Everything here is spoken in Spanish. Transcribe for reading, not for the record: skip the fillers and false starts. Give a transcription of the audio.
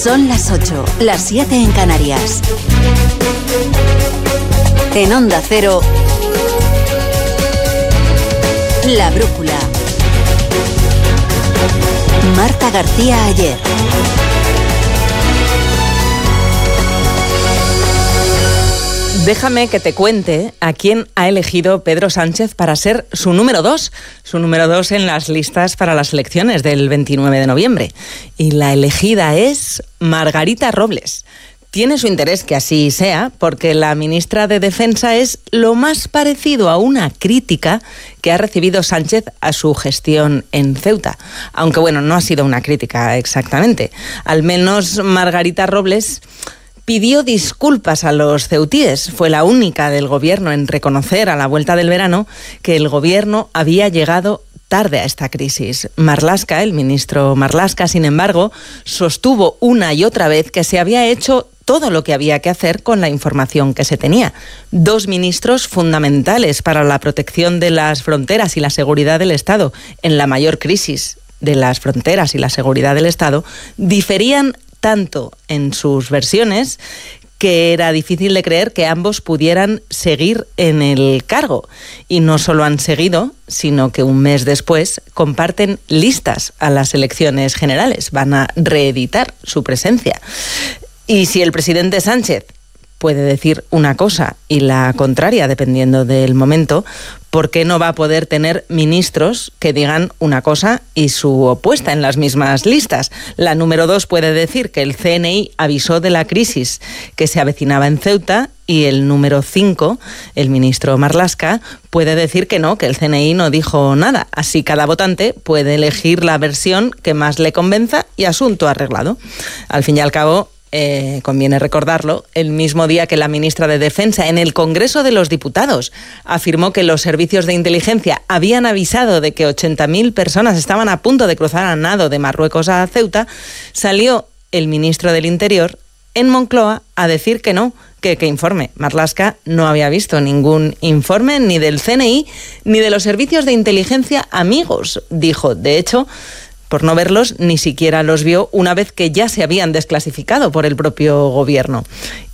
Son las 8, las 7 en Canarias. En Onda Cero, La Brújula. Marta García Ayer. Déjame que te cuente a quién ha elegido Pedro Sánchez para ser su número 2 en las listas para las elecciones del 29 de noviembre. Y la elegida es Margarita Robles. Tiene su interés que así sea, porque la ministra de Defensa es lo más parecido a una crítica que ha recibido Sánchez a su gestión en Ceuta. Aunque bueno, no ha sido una crítica exactamente. Al menos Margarita Robles pidió disculpas a los ceutíes. Fue la única del gobierno en reconocer a la vuelta del verano que el gobierno había llegado tarde a esta crisis. Marlaska, el ministro Marlaska, sin embargo, sostuvo una y otra vez que se había hecho todo lo que había que hacer con la información que se tenía. Dos ministros fundamentales para la protección de las fronteras y la seguridad del Estado en la mayor crisis de las fronteras y la seguridad del Estado diferían tanto en sus versiones que era difícil de creer que ambos pudieran seguir en el cargo. Y no solo han seguido, sino que un mes después comparten listas a las elecciones generales. Van a reeditar su presencia. Y si el presidente Sánchez puede decir una cosa y la contraria, dependiendo del momento, ¿por qué no va a poder tener ministros que digan una cosa y su opuesta en las mismas listas? La número 2 puede decir que el CNI avisó de la crisis que se avecinaba en Ceuta, y el número 5, el ministro Marlaska, puede decir que no, que el CNI no dijo nada. Así cada votante puede elegir la versión que más le convenza y asunto arreglado. Al fin y al cabo, conviene recordarlo, el mismo día que la ministra de Defensa en el Congreso de los Diputados afirmó que los servicios de inteligencia habían avisado de que 80.000 personas estaban a punto de cruzar a nado de Marruecos a Ceuta, salió el ministro del Interior en Moncloa a decir que no, que informe. Marlaska no había visto ningún informe ni del CNI ni de los servicios de inteligencia amigos, dijo. De hecho, por no verlos, ni siquiera los vio una vez que ya se habían desclasificado por el propio gobierno.